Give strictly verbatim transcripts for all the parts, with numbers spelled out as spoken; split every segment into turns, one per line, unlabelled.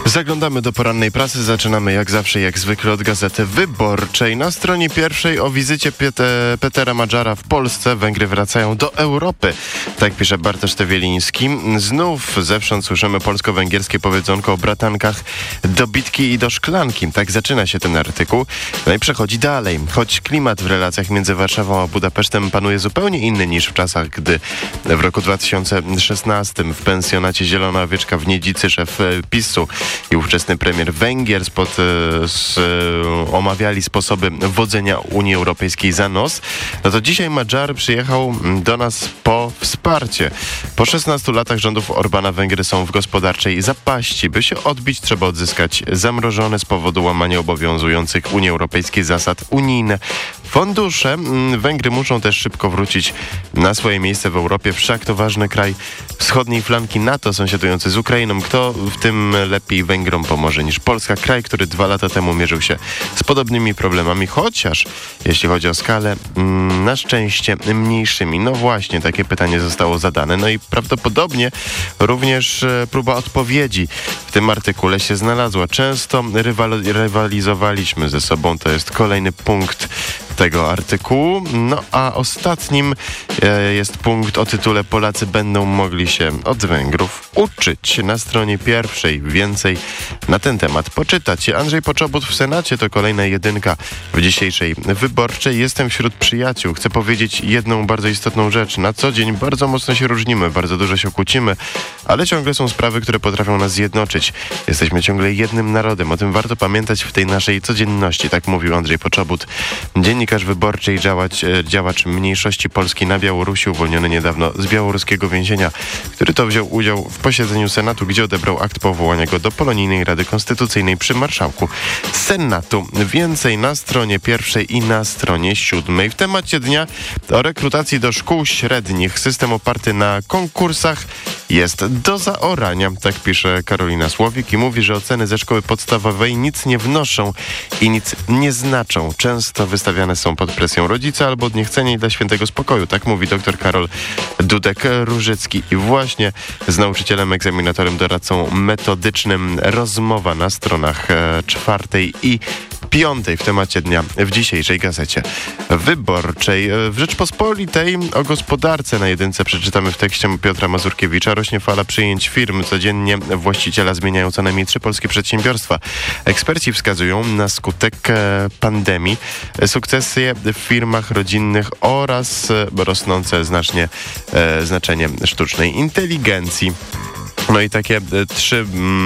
Zaglądamy do porannej prasy. Zaczynamy jak zawsze, jak zwykle od Gazety Wyborczej. Na stronie pierwszej o wizycie Piet- Petera Magyara w Polsce. Węgry wracają do Europy. Tak pisze Bartosz Tewieliński. Znów zewsząd słyszymy polsko-węgierskie powiedzonko o bratankach do bitki i do szklanki. Tak zaczyna się ten artykuł. No i przechodzi dalej. Choć klimat w relacjach między Warszawą a Budapesztem panuje zupełnie inny niż w czasach, gdy w roku dwa tysiące szesnastym w pensjonacie Zielona Owieczka w Niedzicy szef PiSu i ówczesny premier Węgier spod, z, omawiali sposoby wodzenia Unii Europejskiej za nos, no to dzisiaj Magyar przyjechał do nas po wsparcie. Po szesnastu latach rządów Orbana Węgry są w gospodarczej zapaści. By się odbić, trzeba odzyskać zamrożone z powodu łamania obowiązujących w Unii Europejskiej zasad unijne fundusze. Węgry muszą też szybko wrócić na swoje miejsce w Europie. Wszak to ważny kraj wschodniej flanki NATO sąsiadujący z Ukrainą. Kto w tym lepiej Węgrom pomoże niż Polska? Kraj, który dwa lata temu mierzył się z podobnymi problemami, chociaż jeśli chodzi o skalę, na szczęście mniejszymi. No właśnie, takie pytanie zostało zadane. No i prawdopodobnie również próba odpowiedzi w tym artykule się znalazła. Często rywal- rywalizowaliśmy ze sobą. To jest kolejny punkt tego artykułu. No a ostatnim e, jest punkt o tytule Polacy będą mogli się od Węgrów uczyć. Na stronie pierwszej więcej na ten temat poczytać. Andrzej Poczobut w Senacie to kolejna jedynka w dzisiejszej Wyborczej. Jestem wśród przyjaciół. Chcę powiedzieć jedną bardzo istotną rzecz. Na co dzień bardzo mocno się różnimy, bardzo dużo się kłócimy, ale ciągle są sprawy, które potrafią nas zjednoczyć. Jesteśmy ciągle jednym narodem. O tym warto pamiętać w tej naszej codzienności. Tak mówił Andrzej Poczobut, dziennikarz wyborczy i działacz, działacz mniejszości polskiej na Białorusi, uwolniony niedawno z białoruskiego więzienia, który to wziął udział w posiedzeniu Senatu, gdzie odebrał akt powołania go do Polonijnej Rady Konstytucyjnej przy marszałku Senatu. Więcej na stronie pierwszej i na stronie siódmej. W temacie dnia o rekrutacji do szkół średnich. System oparty na konkursach jest do zaorania. Tak pisze Karolina Słowik i mówi, że oceny ze szkoły podstawowej nic nie wnoszą i nic nie znaczą. Często wystawiane są pod presją rodzice albo niechceni dla świętego spokoju. Tak mówi dr Karol Dudek-Różycki. I właśnie z nauczycielem, egzaminatorem, doradcą metodycznym rozmowa na stronach e, czwartej i piątej w temacie dnia w dzisiejszej Gazecie Wyborczej. W Rzeczpospolitej o gospodarce na jedynce przeczytamy w tekście Piotra Mazurkiewicza. Rośnie fala przyjęć firm. Codziennie właściciela zmieniają co najmniej trzy polskie przedsiębiorstwa. Eksperci wskazują na skutek pandemii sukcesy w firmach rodzinnych oraz rosnące znacznie e, znaczenie sztucznej inteligencji. No i takie trzy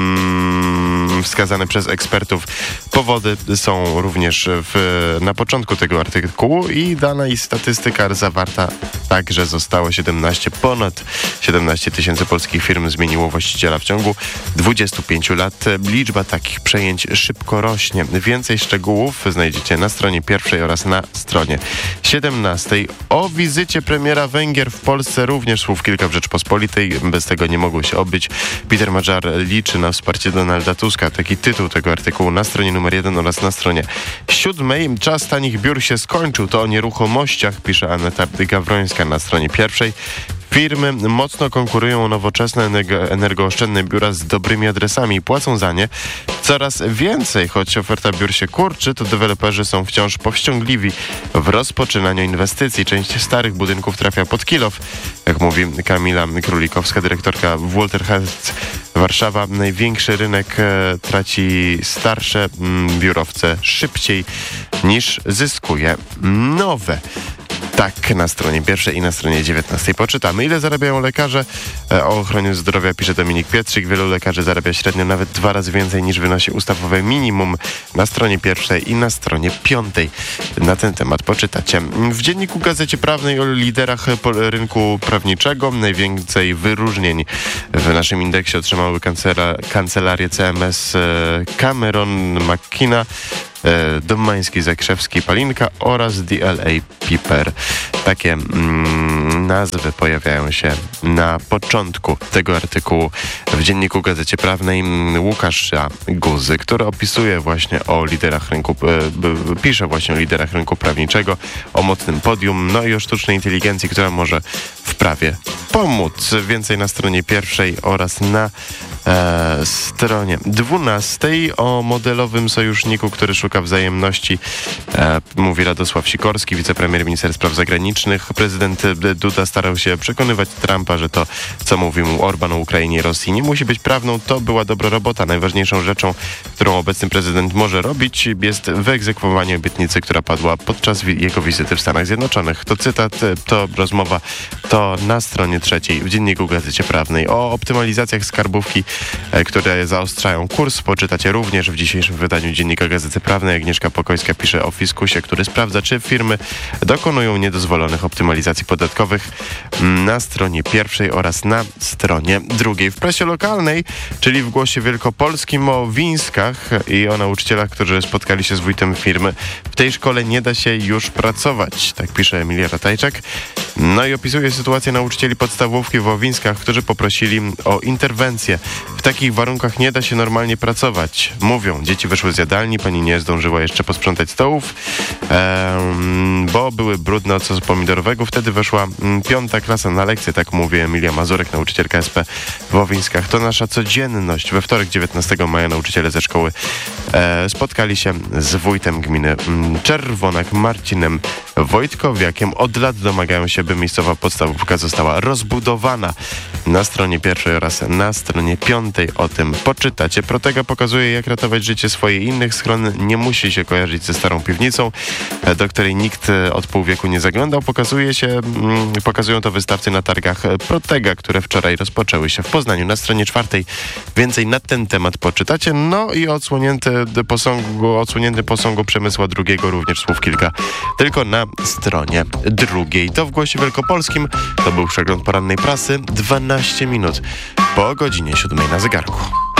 mm, wskazane przez ekspertów powody są również w, na początku tego artykułu i dana i statystyka zawarta także zostało siedemnaście, ponad siedemnaście tysięcy polskich firm zmieniło właściciela w ciągu dwudziestu pięciu lat. Liczba takich przejęć szybko rośnie. Więcej szczegółów znajdziecie na stronie pierwszej oraz na stronie siedemnastej. O wizycie premiera Węgier w Polsce również słów kilka w Rzeczpospolitej. Bez tego nie mogło się obyć. Peter Magyar liczy na wsparcie Donalda Tuska. Taki tytuł tego artykułu na stronie numer jeden oraz na stronie siódmej. Czas tanich biur się skończył. To o nieruchomościach pisze Aneta Gawrońska na stronie pierwszej. Firmy mocno konkurują o nowoczesne, energooszczędne biura z dobrymi adresami i płacą za nie coraz więcej. Choć oferta biur się kurczy, to deweloperzy są wciąż powściągliwi w rozpoczynaniu inwestycji. Część starych budynków trafia pod kilof. Jak mówi Kamila Królikowska, dyrektorka w Walter Health Warszawa, największy rynek e, traci starsze m, biurowce szybciej niż zyskuje nowe. Tak, na stronie pierwszej i na stronie dziewiętnastej poczytamy. Ile zarabiają lekarze? O ochronie zdrowia pisze Dominik Pietrzyk. Wielu lekarzy zarabia średnio nawet dwa razy więcej niż wynosi ustawowe minimum. Na stronie pierwszej i na stronie piątej na ten temat poczytacie. W dzienniku Gazecie Prawnej o liderach rynku prawniczego. Najwięcej wyróżnień w naszym indeksie otrzymały kancela, kancelarie C M S Cameron McKenna, Domański, Zakrzewski, Palinka oraz D L A Piper. Takie mm, nazwy pojawiają się na początku tego artykułu w dzienniku Gazecie Prawnej Łukasza Guzy, który opisuje właśnie o liderach rynku, e, pisze właśnie o liderach rynku prawniczego, o mocnym podium, no i o sztucznej inteligencji, która może w prawie pomóc. Więcej na stronie pierwszej oraz na e, stronie dwunastej. O modelowym sojuszniku, który szuka wzajemności, e, mówi Radosław Sikorski, wicepremier, minister spraw zagranicznych. Prezydent Duda starał się przekonywać Trumpa, że to, co mówił mu Orban o Ukrainie i Rosji, nie musi być prawdą. To była dobra robota. Najważniejszą rzeczą, którą obecny prezydent może robić, jest wyegzekwowanie obietnicy, która padła podczas jego wizyty w Stanach Zjednoczonych. To cytat, to rozmowa, to na stronie trzeciej w Dzienniku Gazecie Prawnej. O optymalizacjach skarbówki, które zaostrzają kurs, poczytacie również w dzisiejszym wydaniu Dziennika Gazety Prawnej. Agnieszka Pokojska pisze o fiskusie, który sprawdza, czy firmy dokonują niedozwolonych optymalizacji podatkowych, na stronie pierwszej oraz na stronie drugiej. W prasie lokalnej, czyli w Głosie Wielkopolskim, o Wińskach i o nauczycielach, którzy spotkali się z wójtem firmy. W tej szkole nie da się już pracować, tak pisze Emilia Ratajczak. No i opisuje sytuację nauczycieli podstawówki w Łowińskach, którzy poprosili o interwencję. W takich warunkach nie da się normalnie pracować. Mówią, dzieci wyszły z jadalni, pani nie zdążyła jeszcze posprzątać stołów, um, bo były brudne od sosu pomidorowego. Wtedy weszła um, piąta klasa na lekcję, tak mówi Emilia Mazurek, nauczycielka S P w Łowińskach. To nasza codzienność. We wtorek dziewiętnastego maja nauczyciele ze szkoły e, spotkali się z wójtem gminy um, Czerwonak, Marcinem Wojtkowiakiem. Od lat domagają się, by miejscowa podstawówka została rozbudowana. Na stronie pierwszej oraz na stronie piątej o tym poczytacie. Protega pokazuje, jak ratować życie swoje i innych. Schron nie musi się kojarzyć ze starą piwnicą, do której nikt od pół wieku nie zaglądał. Pokazuje się, pokazują to wystawcy na targach Protega, które wczoraj rozpoczęły się w Poznaniu. Na stronie czwartej więcej na ten temat poczytacie. No i odsłonięty posągu, odsłonięty posągu Przemysła drugiego, również słów kilka, tylko na stronie drugiej. To w Głosie Wielkopolskim. To był przegląd porannej prasy. dwanaście minut po godzinie siódmej na zegarku.